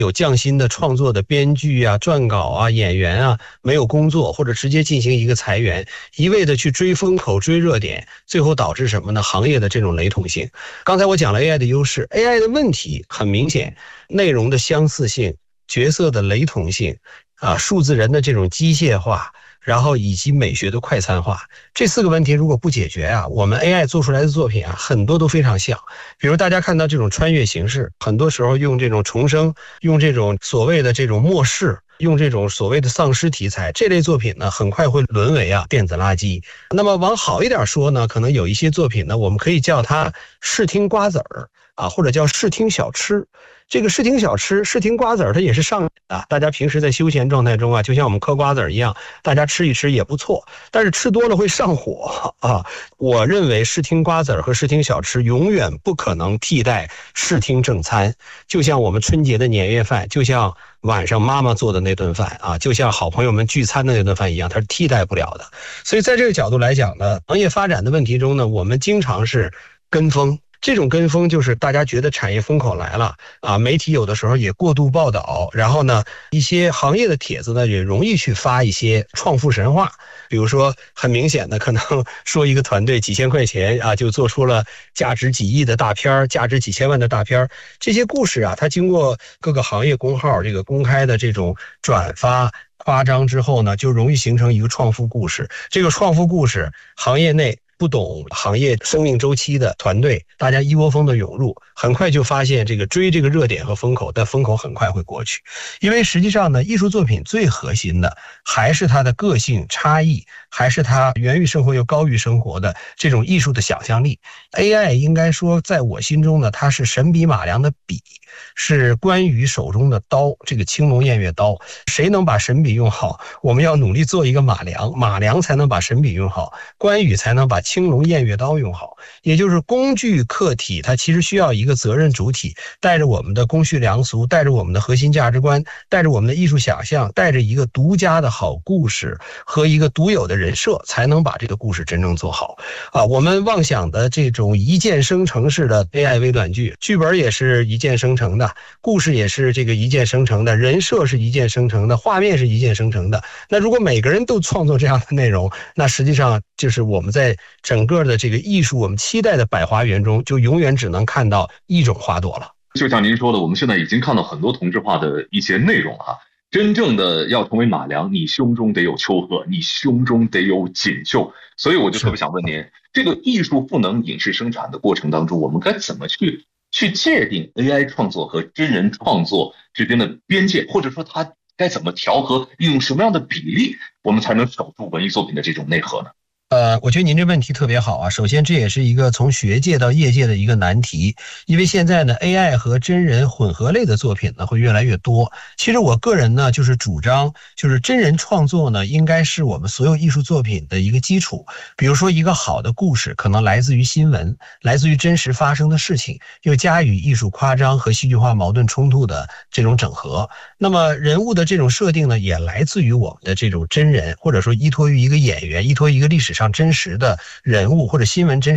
有匠心的创作的编剧啊、撰稿啊、演员啊没有工作，或者直接进行一个裁员，一味的去追风口、追热点，最后导致什么呢？行业的这种雷同性。刚才我讲了 AI 的优势 ，AI 的问题很明显，内容的相似性、角色的雷同性啊、数字人的这种机械化。然后以及美学的快餐化，这4个问题如果不解决啊，我们 AI 做出来的作品啊，很多都非常像。比如大家看到这种穿越形式，很多时候用这种重生，用这种所谓的这种末世，用这种所谓的丧尸题材，这类作品呢，很快会沦为电子垃圾。那么往好一点说呢，可能有一些作品呢，我们可以叫它视听瓜子儿啊，或者叫视听小吃。这个视听小吃、视听瓜子儿，它也是上瘾的。大家平时在休闲状态中啊，就像我们嗑瓜子儿一样，大家吃一吃也不错。但是吃多了会上火啊。我认为视听瓜子儿和视听小吃永远不可能替代视听正餐。就像我们春节的年夜饭，就像晚上妈妈做的那顿饭啊，就像好朋友们聚餐的那顿饭一样，它是替代不了的。所以在这个角度来讲呢，行业发展的问题中呢，我们经常是跟风。这种跟风就是大家觉得产业风口来了啊，媒体有的时候也过度报道，然后呢，一些行业的帖子呢也容易去发一些创富神话，比如说很明显的可能说一个团队几千块钱啊就做出了价值几亿的大片，价值几千万的大片，这些故事啊，它经过各个行业公号这个公开的这种转发夸张之后呢，就容易形成一个创富故事。这个创富故事，行业内不懂行业生命周期的团队，大家一窝蜂的涌入，很快就发现这个追这个热点和风口，但风口很快会过去。因为实际上呢，艺术作品最核心的还是它的个性差异，还是它源于生活又高于生活的这种艺术的想象力。AI 应该说在我心中呢，它是神笔马良的笔，是关羽手中的刀，这个青龙偃月刀。谁能把神笔用好，我们要努力做一个马良，马良才能把神笔用好，关羽才能把青龙偃月刀用好。也就是工具客体，它其实需要一个责任主体，带着我们的公序良俗，带着我们的核心价值观，带着我们的艺术想象，带着一个独家的好故事和一个独有的人设，才能把这个故事真正做好啊。我们妄想的这种一键生成式的 AI 微短剧，剧本也是一键生成的，故事也是这个一键生成的，人设是一键生成的，画面是一键生成的。那如果每个人都创作这样的内容，那实际上就是我们在整个的这个艺术我们期待的百花园中，就永远只能看到一种花朵了。 就像您说的，我们现在已经看到很多同质化的一些内容哈。真正的要成为马良，你胸中得有丘壑，你胸中得有锦绣。所以我就特别想问您，这个艺术赋能影视生产的过程当中，我们该怎么去界定 AI 创作和真人创作之间的边界，或者说它该怎么调和，用什么样的比例，我们才能守住文艺作品的这种内核呢？ 我觉得您这问题特别好啊。首先，这也是一个从学界到业界的一个难题，因为现在呢 ，AI 和真人混合类的作品呢会越来越多。其实我个人呢就是主张，就是真人创作呢应该是我们所有艺术作品的一个基础。比如说一个好的故事可能来自于新闻，来自于真实发生的事情，又加以艺术夸张和戏剧化矛盾冲突的这种整合。那么人物的这种设定呢，也来自于我们的这种真人，或者说依托于一个演员，依托于一个历史上真实的人物或者新闻真实